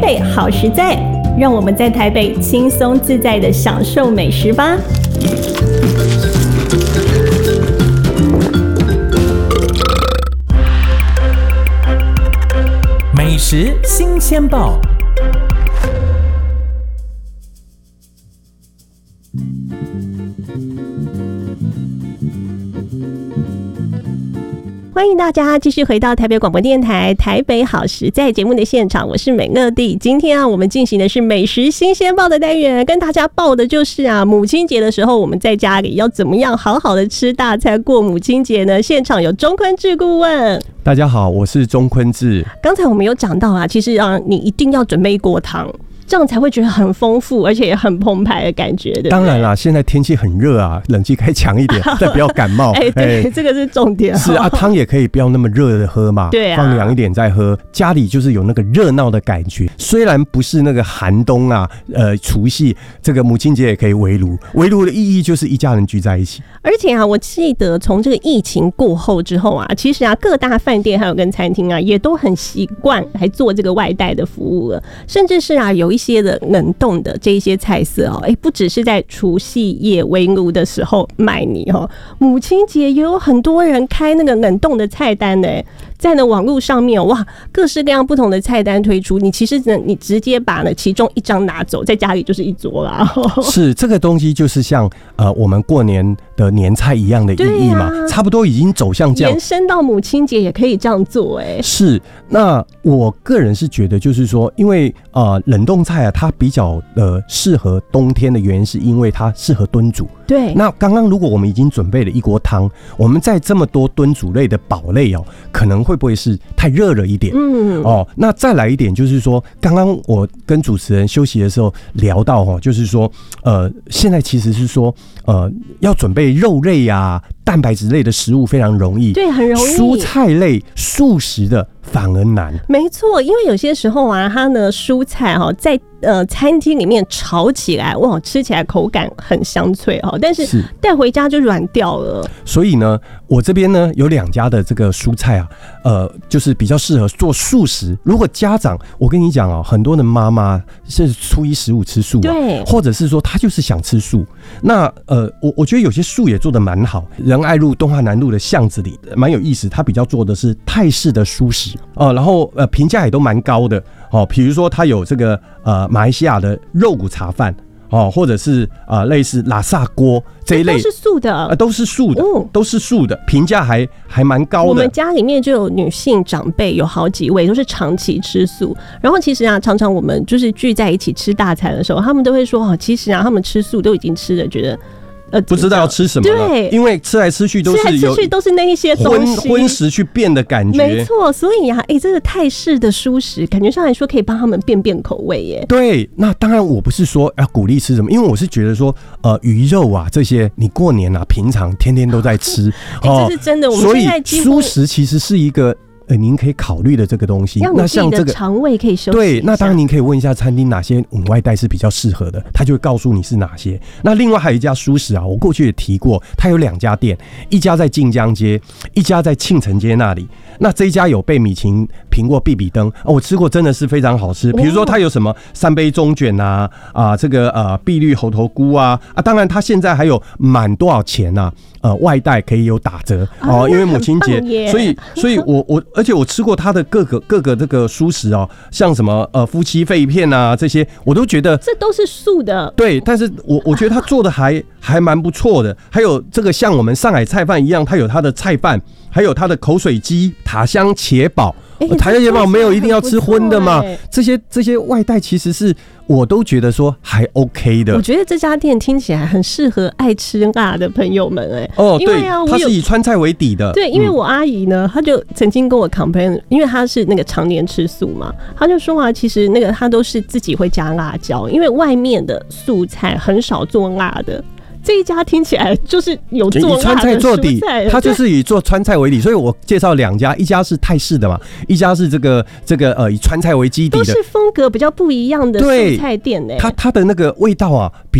北好实在，让我们在台北轻松自在地享受美食吧。 美食新鲜报。 欢迎大家继续回到台北广播电台台北好食在节目的现场，我是美乐蒂。今天我们进行的是美食新鲜报的单元，跟大家报的就是母亲节的时候我们在家里要怎么样好好的吃大餐过母亲节呢？现场有钟坤志顾问。 大家好，我是钟坤志。刚才我们有讲到其实你一定要准备一锅汤，这样才会觉得很丰富，而且也很澎湃的感觉，对不对？ 当然啦，现在天气很热冷气开强一点，但不要感冒。 对，这个是重点。 是汤也可以不要那么热的喝嘛，对放凉一点再喝。家里就是有那个热闹的感觉，虽然不是那个寒冬除夕这个母亲节也可以围炉。围炉的意义就是一家人聚在一起。 而且我记得从这个疫情过后之后其实各大饭店还有跟餐厅也都很习惯来做这个外带的服务了，甚至是有一些的冷冻的这一些菜色不只是在除夕夜围炉的时候卖你母亲节也有很多人开那个冷冻的菜单在网络上面各式各样不同的菜单推出，你其实你直接把其中一张拿走，在家里就是一桌啦。 是这个东西就是像我们过年的年菜一样的意义嘛，差不多已经走向这样， 延伸到母亲节也可以这样做是，那我个人是觉得就是说，因为冷冻菜它比较适合冬天的原因，是因为它适合炖煮。 对， 那刚刚如果我们已经准备了一锅汤，我们在这么多炖煮类的堡类可能会不会是太热了一点？那再来一点就是说，刚刚我跟主持人休息的时候聊到就是说，现在其实是说要准备肉类蛋白质类的食物非常容易， 对，很容易。 蔬菜类、素食的反而难。 没错，因为有些时候它的蔬菜在餐厅里面炒起来，吃起来口感很香脆但是带回家就软掉了。 所以呢，我这边呢有2家的这个蔬菜就是比较适合做素食。如果家长，我跟你讲很多的妈妈是初一15吃素对， 或者是说她就是想吃素。那我觉得有些素也做得蛮好。仁爱路东华南路的巷子里蛮有意思，他比较做的是泰式的蔬食然后评价也都蛮高的比如说他有这个马来西亚的肉骨茶饭或者是类似拉萨锅这一类， 都是素的都是素的都是素的，评价还蛮高的。 我们家里面就有女性长辈，有好几位都是长期吃素，然后其实常常我们就是聚在一起吃大餐的时候，他们都会说其实他们吃素都已经吃了，觉得不知道要吃什么了，因为吃来吃去都是那一些东西荤食去变的感觉。 没错，所以这个泰式的蔬食感觉上来说可以帮他们变口味耶。 对，那当然我不是说要鼓励吃什么，因为我是觉得说鱼肉这些你过年平常天天都在吃这是真的。我们现在所以蔬食其实是一个您可以考虑的这个东西， 让你自己的肠胃可以休息一下。 对，那当然您可以问一下餐厅哪些外带是比较适合的，他就会告诉你是哪些。那另外还有一家蔬食我过去也提过，它有2家店，一家在晋江街，一家在庆城街那里。那这一家有被米其林评过必比登我吃过，真的是非常好吃。比如说它有什么3杯中卷这个碧绿猴头菇当然它现在还有满多少钱外带可以有打折因为母亲节，所以我而且我吃过它的各个这个蔬食像什么夫妻肺片这些，我都觉得这都是素的。 对，但是我觉得它做的还蛮不错的。还有这个像我们上海菜饭一样，它有它的菜饭，还有它的口水鸡、塔香茄煲。台湾节没有一定要吃荤的嘛，这些外带其实是我都觉得说还 OK 的。 我觉得这家店听起来很适合爱吃辣的朋友们因为它是以川菜为底的。 对，因为我阿姨呢，她就曾经跟我 complain， 因为她是那个常年吃素嘛，她就说其实那个她都是自己会加辣椒，因为外面的素菜很少做辣的。这一家听起来就是有做辣的川菜做底，它就是以做川菜为底，所以我介绍2家，一家是泰式的嘛，一家是这个以川菜为基底的， 都是风格比较不一样的素菜店它的那个味道